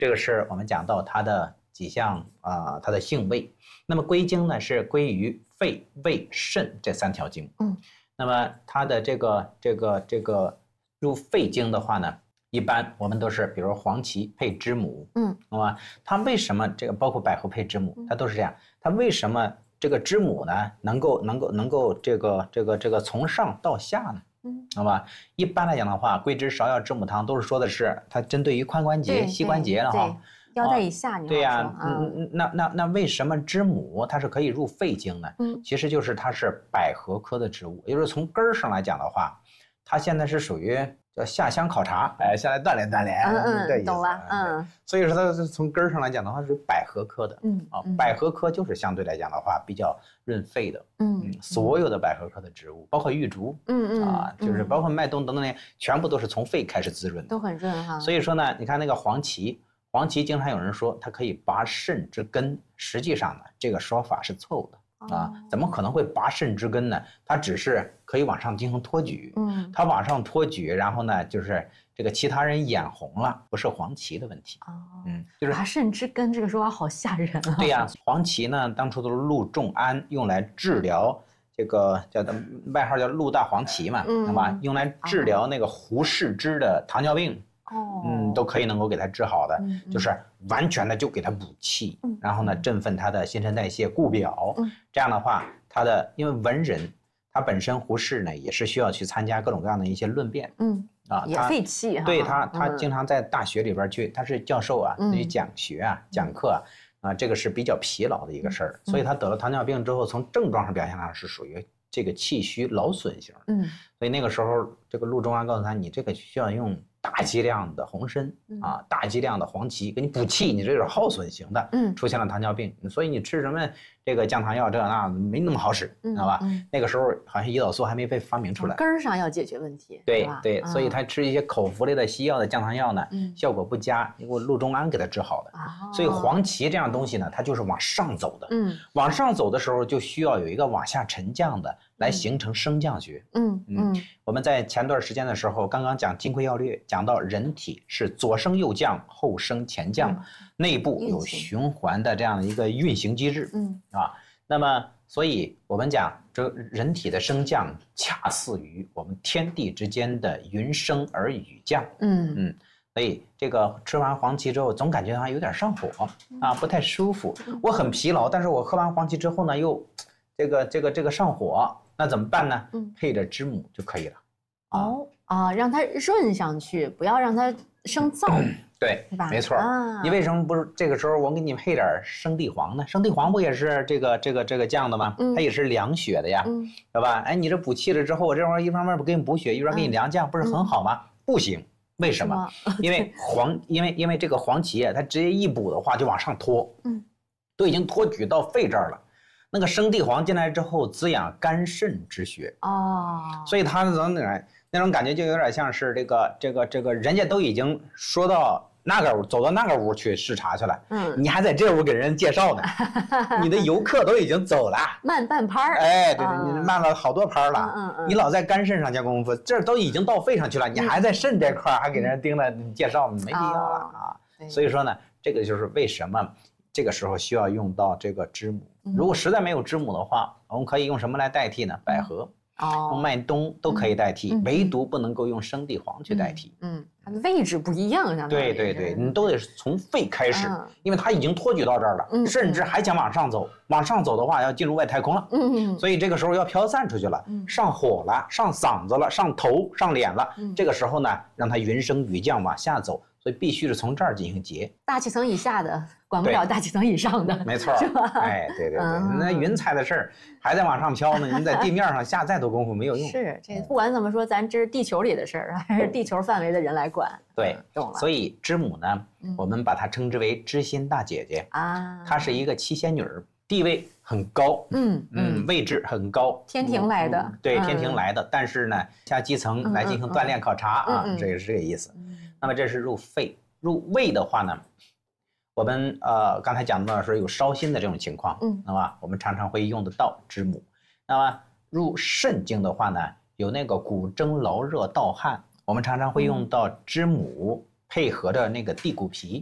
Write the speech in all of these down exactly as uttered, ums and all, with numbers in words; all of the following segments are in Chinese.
这个是我们讲到它的几项啊、呃，它的性味。那么归经呢是归于肺、胃、肾这三条经。 嗯， 那么它的这个这个这个入肺经的话呢，一般我们都是比如黄芪配知母。 嗯， 那么它为什么这个包括百合配知母，它都是这样？它为什么这个知母呢能够能够能够这个这个这个从上到下呢？ 嗯， 好吧，一般来讲的话，桂枝芍药知母汤都是说的是它针对于髋关节、膝关节的哈， 腰带以下，你对呀、 啊， 嗯，那那那为什么知母它是可以入肺经呢？ 嗯， 其实就是它是百合科的植物，也就是从根儿上来讲的话，它现在是属于叫下乡考察，哎，下来锻炼锻炼， 嗯嗯， 懂了，嗯， 所以说它是从根儿上来讲的话是百合科的， 嗯啊，百合科就是相对来讲的话比较润肺的， 嗯， 所有的百合科的植物，包括玉竹， 嗯嗯啊，就是包括麦冬等等那，全部都是从肺开始滋润的， 都很润哈。 所以说呢，你看那个黄芪。黄芪经常有人说它可以拔肾之根，实际上呢，这个说法是错误的啊！怎么可能会拔肾之根呢？它只是可以往上进行托举， 嗯， 它往上托举，然后呢，就是这个其他人眼红了，不是黄芪的问题。 哦， 嗯，就是拔肾之根这个说法好吓人啊！ 对呀，黄芪呢，当初都是陆仲安用来治疗这个叫的外号叫陆大黄芪嘛，好吧，用来治疗那个胡适之的糖尿病。 哦， 嗯，都可以能够给它治好的， 嗯、 就是完全的就给它补气，嗯、然后呢振奋它的新陈代谢、固表，嗯、这样的话，它的因为文人他本身胡适呢也是需要去参加各种各样的一些论辩， 嗯啊，也费气哈， 对他他经常在大学里边去，他是教授啊，去讲学啊、讲课啊，啊这个是比较疲劳的一个事儿，所以他得了糖尿病之后，从症状上表现上是属于这个气虚劳损型，嗯，所以那个时候这个陆仲安告诉他，你这个需要用大剂量的红参啊，大剂量的黄芪给你补气，你这是耗损型的，嗯，出现了糖尿病，所以你吃什么这个降糖药这那没那么好使，知道吧？那个时候好像胰岛素还没被发明出来， 根儿上要解决问题， 对对，所以他吃一些口服类的西药的降糖药呢，效果不佳，因为陆仲安给他治好的，所以黄芪这样东西呢，它就是往上走的，嗯，往上走的时候就需要有一个往下沉降的来形成升降学，嗯嗯，我们在前段时间的时候刚刚讲金匮要略。讲到人体是左升右降，后升前降，嗯、内部有循环的这样的一个运行机制，嗯啊，那么所以我们讲这人体的升降恰似于我们天地之间的云升而雨降，嗯嗯，所以这个吃完黄芪之后，总感觉好像有点上火啊，不太舒服。我很疲劳，但是我喝完黄芪之后呢，又这个这个这个上火，那怎么办呢？配着知母就可以了。 哦啊，让它润上去，不要让它生燥， 对，没错。啊、你为什么不是这个时候我给你配点生地黄呢？生地黄不也是这个这个这个降的吗？嗯、它也是凉血的呀，嗯、对吧？哎，你这补气了之后，我这会儿一方面不给你补血，一边给你凉降，不是很好吗？嗯、不行，为什么？因为黄，因为因为这个黄芪它直接一补的话就往上拖，嗯，都已经托举到肺这儿了。那个生地黄进来之后，滋养肝肾之血哦，所以它那种那种感觉就有点像是这个这个这个，人家都已经说到那个屋，走到那个屋去视察去了，嗯，你还在这屋给人介绍呢，你的游客都已经走了， 慢半拍儿， 哎，对对，你慢了好多拍儿了，嗯嗯，你老在肝肾上加功夫，这都已经到肺上去了，你还在肾这块还给人盯了介绍，没必要了啊。所以说呢，这个就是为什么。这个时候需要用到这个知母，如果实在没有知母的话，我们可以用什么来代替呢？百合，哦，用麦冬都可以代替，嗯、唯独不能够用生地黄去代替。 嗯，它的位置不一样，相当于对对对，你都得从肺开始，嗯、因为它已经托举到这儿了，嗯、甚至还想往上走。往上走的话，要进入外太空了。嗯，所以这个时候要飘散出去了，嗯、上火了，上嗓子了，上头，上脸了。嗯、这个时候呢，让它云升雨降往下走。所以必须是从这儿进行结， 大气层以下的管不了大气层以上的， 没错，是吧？哎，对对对，嗯、那云彩的事儿还在往上飘呢，您在地面上下再多功夫没有用。 是，这不管怎么说，咱这是地球里的事儿，还是地球范围的人来管。 对， 懂了。 所以知母呢，我们把它称之为知心大姐姐啊，她是一个七仙女儿，地位很高，嗯嗯，位置很高， 天庭来的， 嗯、对，天庭来的，但是呢，下基层来进行锻炼考察啊，这也是这个意思。那么这是入肺，入胃的话呢，我们呃刚才讲到的是有烧心的这种情况，嗯，那么我们常常会用得到知母。那么入肾经的话呢，有那个骨蒸劳热盗汗，我们常常会用到知母配合着那个地骨皮。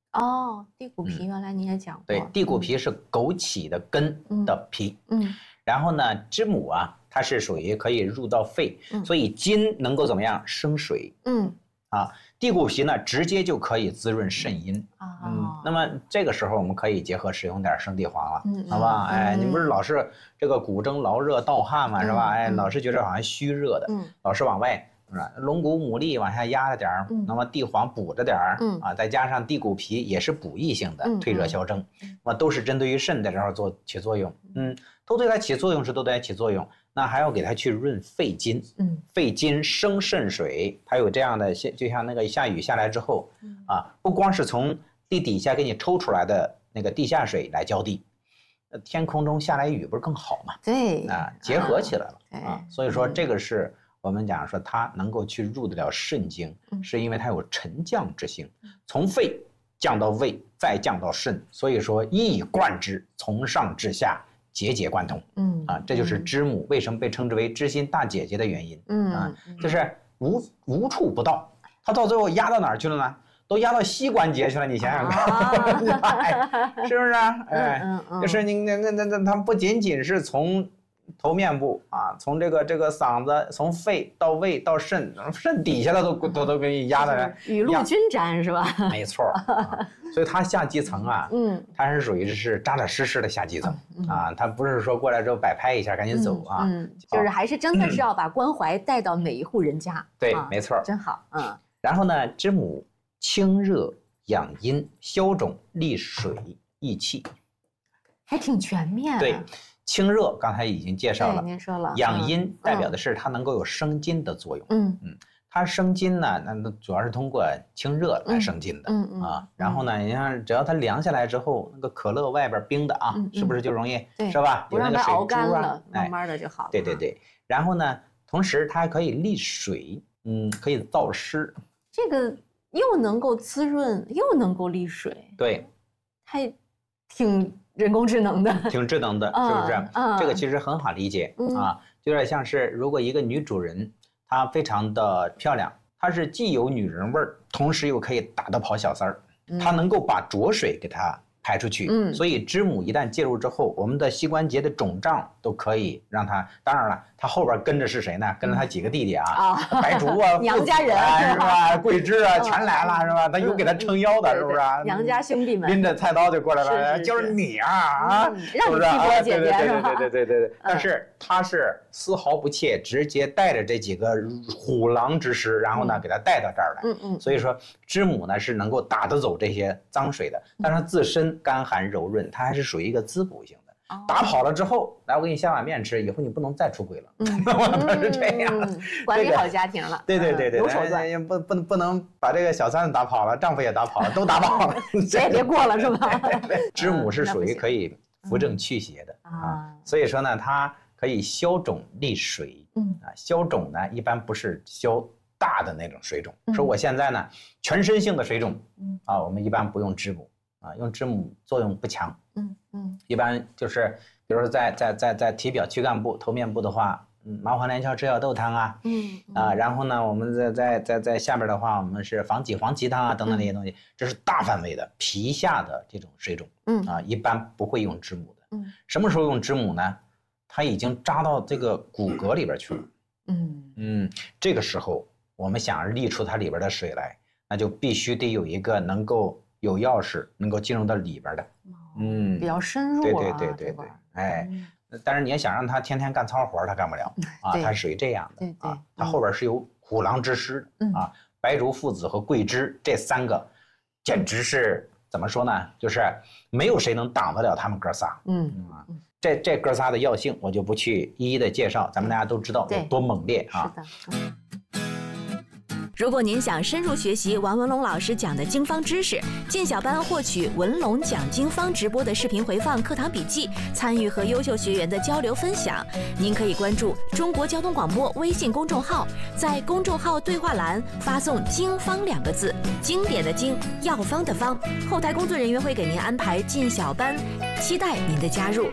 哦，地骨皮原来你也讲过。 对，地骨皮是枸杞的根的皮。 嗯。嗯然后呢，知母啊，它是属于可以入到肺，嗯、所以筋能够怎么样生水？嗯。啊，地骨皮呢，直接就可以滋润肾阴。哦、嗯。那么这个时候我们可以结合使用点生地黄了，嗯、好吧？嗯、哎，你不是老是这个骨蒸劳热盗汗嘛，是吧？哎，老是觉得好像虚热的，嗯、老是往外。龙骨牡蛎往下压了点儿，嗯、那么地黄补着点儿，嗯、啊，再加上地骨皮也是补益性的，嗯、退热消症，嗯、那么都是针对于肾在这儿做起作用，嗯，都对它起作用是都对它起作用，那还要给它去润肺经，嗯，肺经生肾水，它有这样的，就像那个下雨下来之后，嗯、啊，不光是从地底下给你抽出来的那个地下水来浇地，天空中下来雨不是更好吗？ 对， 啊，结合起来了，啊，啊所以说这个是。我们讲说它能够去入得了肾经，是因为它有沉降之性，从肺降到胃，再降到肾，所以说一以贯之，从上至下，节节贯通。嗯啊，这就是知母为什么被称之为知心大姐姐的原因。嗯啊，就是无无处不到，它到最后压到哪儿去了呢？都压到膝关节去了，你想想看，啊、是不是？哎，嗯嗯、就是你那那那那，它不仅仅是从。头面部啊，从这个这个嗓子，从肺到胃到肾，肾底下的都都都给你压的来， 雨露均沾是吧？ 没错、啊，所以它下基层啊，嗯，它是属于是扎扎实实的下基层、嗯、啊，它不是说过来之后摆拍一下赶紧走啊， 嗯，嗯就是还是真的是要把关怀带到每一户人家， 对， 啊、 没错， 真好，嗯。 然后呢，知母清热养阴、消肿利水益气， 还挺全面、啊。 对。清热刚才已经介绍了， 您说了， 养阴代表的是它能够有生津的作用。嗯嗯，它生津呢，那主要是通过清热来生津的。嗯嗯啊，然后呢，你看只要它凉下来之后，那个可乐外边冰的啊，是不是就容易是吧？ 不让它熬干了，慢慢的就好了。 对对对，然后呢，同时它还可以利水，嗯，可以燥湿。 这个又能够滋润，又能够利水。 对， 还挺。人工智能的， 挺智能的，是不是？嗯，这个其实很好理解、嗯、啊，就有点像是如果一个女主人，她非常的漂亮，她是既有女人味儿，同时又可以打得跑小三儿，嗯、她能够把浊水给她排出去。嗯，所以知母一旦介入之后，我们的膝关节的肿胀都可以让它。当然了，它后边跟着是谁呢？跟着他几个弟弟啊，啊白术啊， 娘家人是吧？桂枝啊，全来了是吧？他有给他撑腰的，是不是？ 娘家兄弟们拎着菜刀就过来了，就是你啊啊， 让你替波姐姐是吧？ 对对对对对对。但是他是丝毫不怯，直接带着这几个虎狼之师，然后呢给他带到这儿来。嗯嗯。所以说知母呢是能够打得走这些脏水的，但是自身干寒柔润，它还是属于一个滋补型的。打跑了之后，来我给你下碗面吃，以后你不能再出轨了。嗯，是这样的， 管理好家庭了。 对对对对， 有手段， 不不不能把这个小三子打跑了，丈夫也打跑了，都打跑了， 谁也别过了，是吧？ 知母是属于可以扶正祛邪的啊，所以说呢，它可以消肿利水。嗯啊，消肿呢一般不是消大的那种水肿，说我现在呢全身性的水肿，啊，我们一般不用知母。啊，用知母作用不强，嗯嗯，一般就是，比如说在在在在体表躯干部、头面部的话，嗯，麻黄连翘吃药豆汤啊，嗯啊，然后呢，我们在在在在下边的话，我们是防己黄芪汤啊等等这些东西，这是大范围的皮下的这种水肿，嗯啊，一般不会用知母的，嗯，什么时候用知母呢？它已经扎到这个骨骼里边去了，嗯嗯，这个时候我们想沥出它里边的水来，那就必须得有一个能够。有钥匙能够进入到里边的， 嗯，比较深入、啊， 对对对对对，哎，但是你也想让他天天干糙活，他干不了啊，他属于这样的， 对对， 他后边是有虎狼之师啊，白术父子和桂枝这三个，简直是怎么说呢？就是没有谁能挡得了他们哥仨，嗯啊，这这哥仨的药性我就不去一一的介绍，咱们大家都知道有多猛烈啊。 是的。 如果您想深入学习王文龙老师讲的经方知识，进小班获取文龙讲经方直播的视频回放、课堂笔记，参与和优秀学员的交流分享，您可以关注中国交通广播微信公众号，在公众号对话栏发送“经方”两个字，经典的经，药方的方，后台工作人员会给您安排进小班，期待您的加入。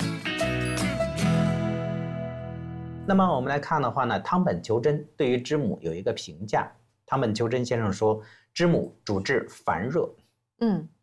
那么我们来看的话呢，汤本求真对于知母有一个评价。汤本求真先生说，知母主治烦热， 嗯，